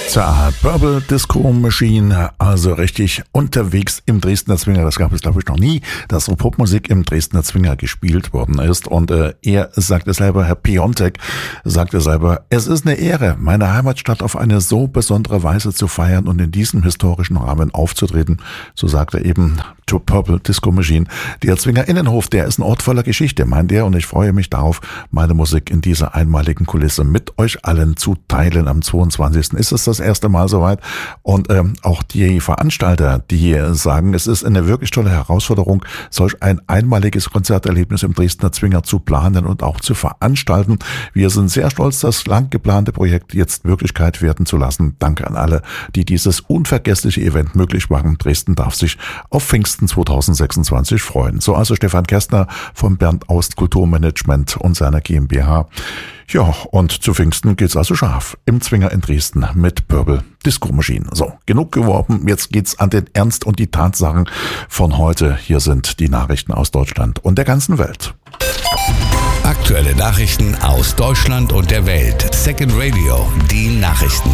Tja, Purple Disco Machine, also richtig unterwegs im Dresdner Zwinger. Das gab es, glaube ich, noch nie, dass so Popmusik im Dresdner Zwinger gespielt worden ist. Und er sagte selber, Herr Piontek sagte selber, es ist eine Ehre, meine Heimatstadt auf eine so besondere Weise zu feiern und in diesem historischen Rahmen aufzutreten. So sagte eben to Purple Disco Machine. Der Zwinger Innenhof, der ist ein Ort voller Geschichte, meint er. Und ich freue mich darauf, meine Musik in dieser einmaligen Kulisse mit euch allen zu teilen. Am 22. ist es das erste Mal soweit. Und auch die Veranstalter, die sagen, es ist eine wirklich tolle Herausforderung, solch ein einmaliges Konzerterlebnis im Dresdner Zwinger zu planen und auch zu veranstalten. Wir sind sehr stolz, das lang geplante Projekt jetzt Wirklichkeit werden zu lassen. Danke an alle, die dieses unvergessliche Event möglich machen. Dresden darf sich auf Pfingsten 2026 freuen. So also Stefan Kästner vom Bernd Aust Kulturmanagement und seiner GmbH. Ja, und zu Pfingsten geht's also scharf im Zwinger in Dresden mit Purple Disco Machine. So, genug geworben, jetzt geht's an den Ernst und die Tatsachen von heute. Hier sind die Nachrichten aus Deutschland und der ganzen Welt. Aktuelle Nachrichten aus Deutschland und der Welt. Second Radio, die Nachrichten.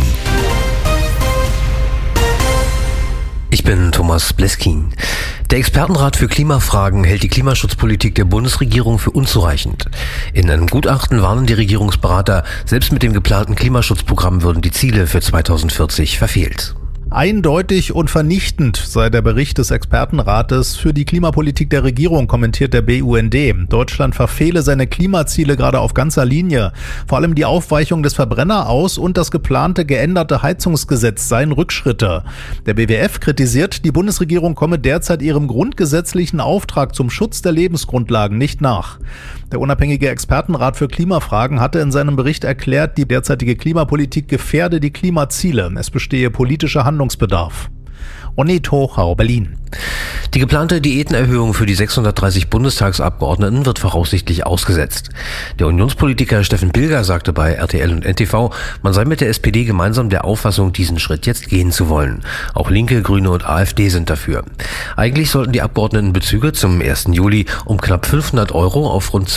Ich bin Thomas Bleskin. Der Expertenrat für Klimafragen hält die Klimaschutzpolitik der Bundesregierung für unzureichend. In einem Gutachten warnen die Regierungsberater, selbst mit dem geplanten Klimaschutzprogramm würden die Ziele für 2040 verfehlt. Eindeutig und vernichtend sei der Bericht des Expertenrates für die Klimapolitik der Regierung, kommentiert der BUND. Deutschland verfehle seine Klimaziele gerade auf ganzer Linie. Vor allem die Aufweichung des Verbrenneraus- und das geplante geänderte Heizungsgesetz seien Rückschritte. Der BWF kritisiert, die Bundesregierung komme derzeit ihrem grundgesetzlichen Auftrag zum Schutz der Lebensgrundlagen nicht nach. Der unabhängige Expertenrat für Klimafragen hatte in seinem Bericht erklärt, die derzeitige Klimapolitik gefährde die Klimaziele. Es bestehe politischer Handlungsbedarf. Onnet Hochau, Berlin. Die geplante Diätenerhöhung für die 630 Bundestagsabgeordneten wird voraussichtlich ausgesetzt. Der Unionspolitiker Steffen Pilger sagte bei RTL und NTV, man sei mit der SPD gemeinsam der Auffassung, diesen Schritt jetzt gehen zu wollen. Auch Linke, Grüne und AfD sind dafür. Eigentlich sollten die Abgeordnetenbezüge zum 1. Juli um knapp 500 € auf rund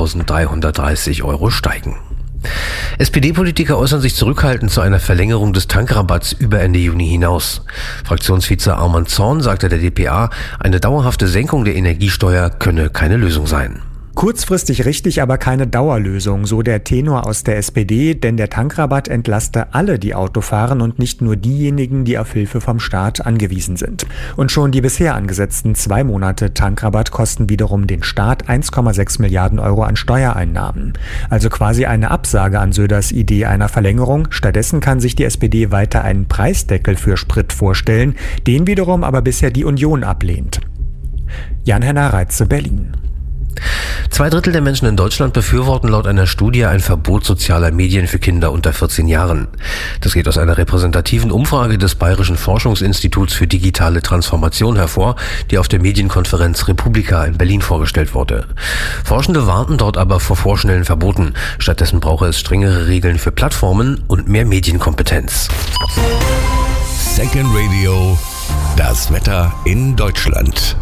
12.330 € steigen. SPD-Politiker äußern sich zurückhaltend zu einer Verlängerung des Tankrabatts über Ende Juni hinaus. Fraktionsvize Arman Zorn sagte der dpa, eine dauerhafte Senkung der Energiesteuer könne keine Lösung sein. Kurzfristig richtig, aber keine Dauerlösung, so der Tenor aus der SPD, denn der Tankrabatt entlaste alle, die Auto fahren und nicht nur diejenigen, die auf Hilfe vom Staat angewiesen sind. Und schon die bisher angesetzten 2 Monate Tankrabatt kosten wiederum den Staat 1,6 Milliarden € an Steuereinnahmen. Also quasi eine Absage an Söders Idee einer Verlängerung. Stattdessen kann sich die SPD weiter einen Preisdeckel für Sprit vorstellen, den wiederum aber bisher die Union ablehnt. Jan-Henner Reitze, Berlin. 2/3 der Menschen in Deutschland befürworten laut einer Studie ein Verbot sozialer Medien für Kinder unter 14 Jahren. Das geht aus einer repräsentativen Umfrage des Bayerischen Forschungsinstituts für digitale Transformation hervor, die auf der Medienkonferenz Republika in Berlin vorgestellt wurde. Forschende warnten dort aber vor vorschnellen Verboten. Stattdessen brauche es strengere Regeln für Plattformen und mehr Medienkompetenz. Second Radio, das Wetter in Deutschland.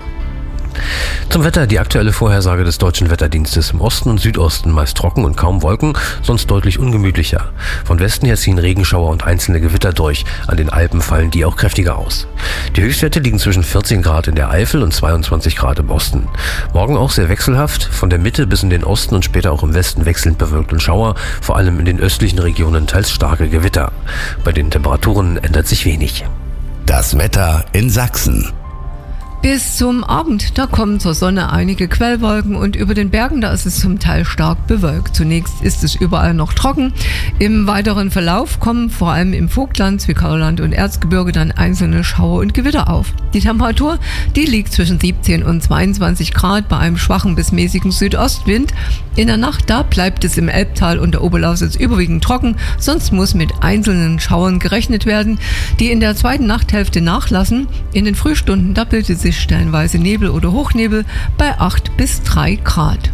Zum Wetter, die aktuelle Vorhersage des Deutschen Wetterdienstes: im Osten und Südosten meist trocken und kaum Wolken, sonst deutlich ungemütlicher. Von Westen her ziehen Regenschauer und einzelne Gewitter durch, an den Alpen fallen die auch kräftiger aus. Die Höchstwerte liegen zwischen 14 Grad in der Eifel und 22 Grad im Osten. Morgen auch sehr wechselhaft, von der Mitte bis in den Osten und später auch im Westen wechselnd bewölkt und Schauer, vor allem in den östlichen Regionen teils starke Gewitter. Bei den Temperaturen ändert sich wenig. Das Wetter in Sachsen. Bis zum Abend, da kommen zur Sonne einige Quellwolken und über den Bergen, da ist es zum Teil stark bewölkt. Zunächst ist es überall noch trocken. Im weiteren Verlauf kommen vor allem im Vogtland, Zwickauerland und Erzgebirge dann einzelne Schauer und Gewitter auf. Die Temperatur, die liegt zwischen 17 und 22 Grad bei einem schwachen bis mäßigen Südostwind. In der Nacht, da bleibt es im Elbtal und der Oberlausitz überwiegend trocken, sonst muss mit einzelnen Schauern gerechnet werden, die in der zweiten Nachthälfte nachlassen. In den Frühstunden, da bildet sich stellenweise Nebel oder Hochnebel bei 8 bis 3 Grad.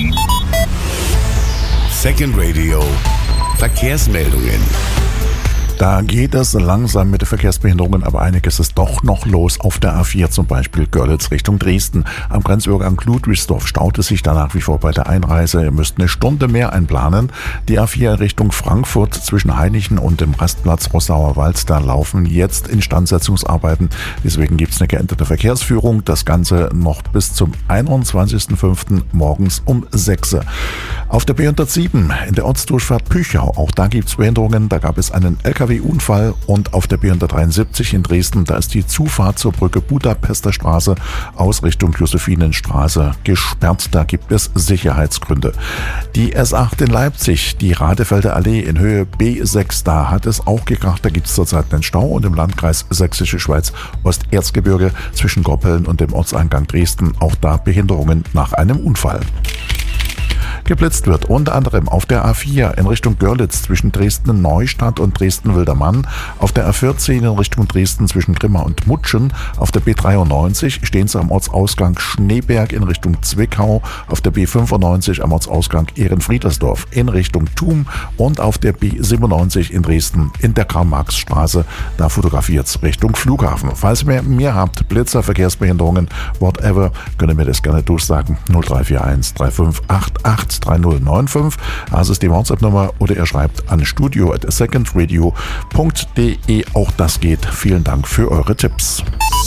Second Radio, Verkehrsmeldungen. Da geht es langsam mit den Verkehrsbehinderungen, aber einiges ist doch noch los auf der A4, zum Beispiel Görlitz Richtung Dresden. Am Grenzübergang Ludwigsdorf staut es sich da nach wie vor bei der Einreise. Ihr müsst eine Stunde mehr einplanen. Die A4 Richtung Frankfurt zwischen Heinichen und dem Rastplatz Rossauer Wald, da laufen jetzt Instandsetzungsarbeiten. Deswegen gibt es eine geänderte Verkehrsführung. Das Ganze noch bis zum 21.05. morgens um 6. Auf der B107 in der Ortsdurchfahrt Püchau, auch da gibt es Behinderungen. Da gab es einen LKW-Unfall und auf der B173 in Dresden, da ist die Zufahrt zur Brücke Budapester Straße aus Richtung Josephinenstraße gesperrt. Da gibt es Sicherheitsgründe. Die S8 in Leipzig, die Radefelder Allee in Höhe B6, da hat es auch gekracht. Da gibt es zurzeit einen Stau und im Landkreis Sächsische Schweiz Osterzgebirge zwischen Goppeln und dem Ortseingang Dresden auch da Behinderungen nach einem Unfall. Geblitzt wird unter anderem auf der A4 in Richtung Görlitz zwischen Dresden-Neustadt und Dresden-Wildermann, auf der A14 in Richtung Dresden zwischen Grimma und Mutschen, auf der B93 stehen sie am Ortsausgang Schneeberg in Richtung Zwickau, auf der B95 am Ortsausgang Ehrenfriedersdorf in Richtung Thum und auf der B97 in Dresden in der Karl-Marx-Straße, da fotografiert es Richtung Flughafen. Falls ihr mehr habt, Blitzer, Verkehrsbehinderungen, whatever, könnt ihr mir das gerne durchsagen. 0341 3588 3095. Das ist die WhatsApp-Nummer oder ihr schreibt an studio@secondradio.de. Auch das geht. Vielen Dank für eure Tipps.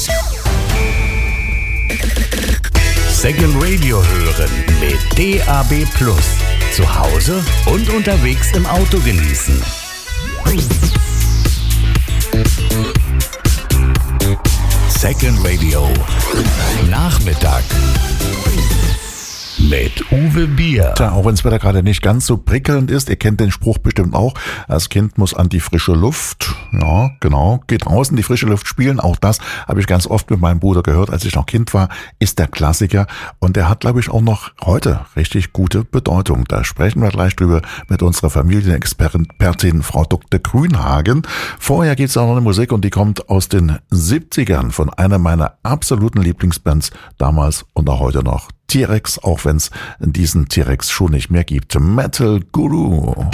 Second Radio hören mit DAB+. Zu Hause und unterwegs im Auto genießen. Second Radio Nachmittag mit Uwe Bier. Tja, auch wenn das Wetter gerade nicht ganz so prickelnd ist, ihr kennt den Spruch bestimmt auch, das Kind muss an die frische Luft. Ja, genau, geht draußen die frische Luft spielen. Auch das habe ich ganz oft mit meinem Bruder gehört, als ich noch Kind war, ist der Klassiker. Und der hat, glaube ich, auch noch heute richtig gute Bedeutung. Da sprechen wir gleich drüber mit unserer Familienexpertin Frau Dr. Grünhagen. Vorher gibt es auch noch eine Musik und die kommt aus den 70ern von einer meiner absoluten Lieblingsbands damals und auch heute noch. T-Rex, auch wenn es diesen T-Rex schon nicht mehr gibt. Metal Guru.